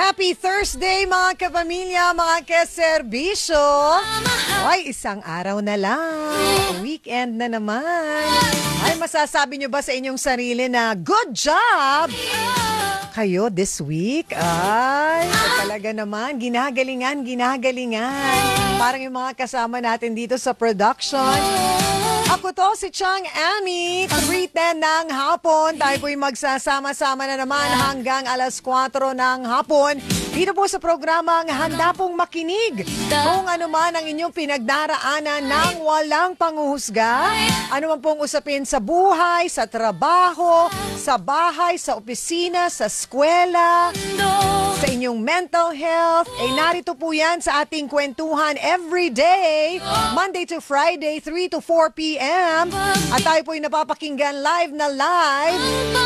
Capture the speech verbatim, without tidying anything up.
Happy Thursday mga kapamilya, mga kaserbisyo. Ay, isang araw na lang. Weekend na naman. Ay, masasabi nyo ba sa inyong sarili na good job kayo this week? Ay, talaga naman, ginagalingan, ginagalingan. Parang yung mga kasama natin dito sa production. Ako to, si Chang Ami. three ten ng hapon. Tayo po'y magsasama-sama na naman hanggang alas kwatro ng hapon. Dito po sa programang Handa Pong Makinig. Kung ano man ang inyong pinagdaraanan ng walang panghuhusga, ano man pong usapin sa buhay, sa trabaho, sa bahay, sa opisina, sa eskwela, sa inyong mental health, ay narito po yan sa ating kwentuhan every day, Monday to Friday, three to four p m At tayo po'y napapakinggan live na live